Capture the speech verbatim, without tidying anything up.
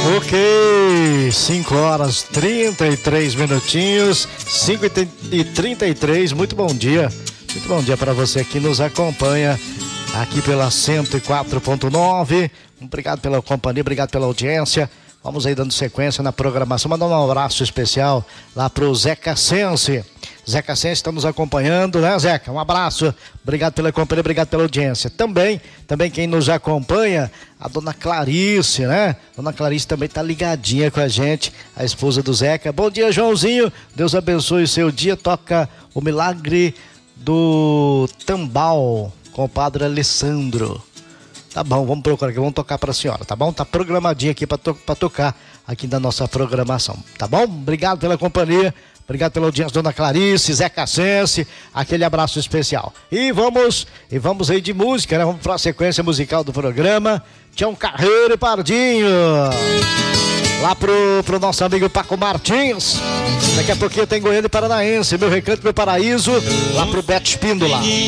Ok, cinco horas trinta e três minutinhos, cinco e trinta e três, muito bom dia, muito bom dia para você que nos acompanha aqui pela cento e quatro ponto nove, obrigado pela companhia, obrigado pela audiência. Vamos aí dando sequência na programação, mandando um abraço especial lá pro Zeca Sense. Zeca Sense está nos acompanhando, né, Zeca? Um abraço, obrigado pela companhia, obrigado pela audiência. Também, também quem nos acompanha, a dona Clarice, né? Dona Clarice também tá ligadinha com a gente, a esposa do Zeca. Bom dia, Joãozinho, Deus abençoe o seu dia. Toca o Milagre do Tambal com o padre Alessandro. Tá bom, vamos procurar aqui, vamos tocar para a senhora, tá bom? Tá programadinho aqui para to tocar aqui na nossa programação, tá bom? Obrigado pela companhia, obrigado pela audiência, dona Clarice, Zeca Sense, aquele abraço especial. E vamos, e vamos aí de música, né? Vamos para a sequência musical do programa. Tião Carreiro e Pardinho. Lá pro, pro nosso amigo Paco Martins. Daqui a pouquinho tem Goiânia e Paranaense, meu Recanto, meu Paraíso, lá pro Beto Espíndola.